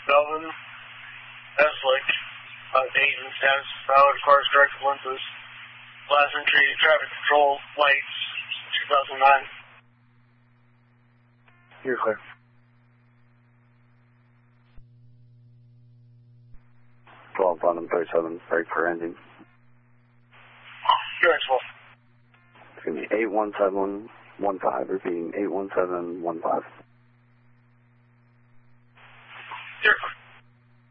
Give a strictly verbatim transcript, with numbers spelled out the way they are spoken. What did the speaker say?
Melvin, Eslick, uh, Dayton, status, valid cars, direct lenses, last entry, traffic control, lights, two thousand nine. You're clear. twelve, bottom thirty-seven, brake for engine. You're at twelve. It's going to be eight one seven one five, repeating eight one seven one five.